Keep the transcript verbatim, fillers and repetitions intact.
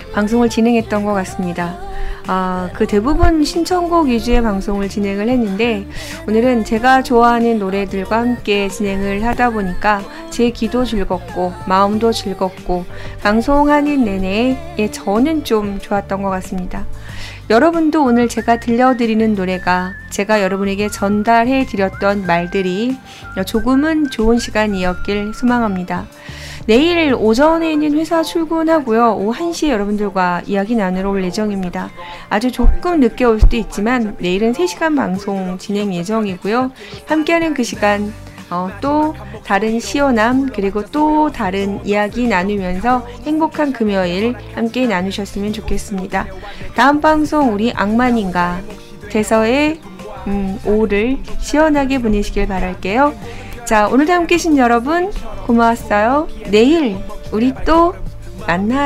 방송을 진행했던 것 같습니다. 아, 그 대부분 신청곡 위주의 방송을 진행을 했는데 오늘은 제가 좋아하는 노래들과 함께 진행을 하다 보니까 제 귀도 즐겁고 마음도 즐겁고 방송하는 내내 예, 저는 좀 좋았던 것 같습니다. 여러분도 오늘 제가 들려드리는 노래가 제가 여러분에게 전달해 드렸던 말들이 조금은 좋은 시간이었길 소망합니다. 내일 오전에는 회사 출근하고요. 오후 한 시에 여러분들과 이야기 나누러 올 예정입니다. 아주 조금 늦게 올 수도 있지만 내일은 세 시간 방송 진행 예정이고요. 함께하는 그 시간 어, 또 다른 시원함 그리고 또 다른 이야기 나누면서 행복한 금요일 함께 나누셨으면 좋겠습니다. 다음 방송 우리 악만인가 돼서의 음, 오후를 시원하게 보내시길 바랄게요. 자, 오늘도 함께 계신 여러분 고마웠어요. 내일 우리 또 만나요.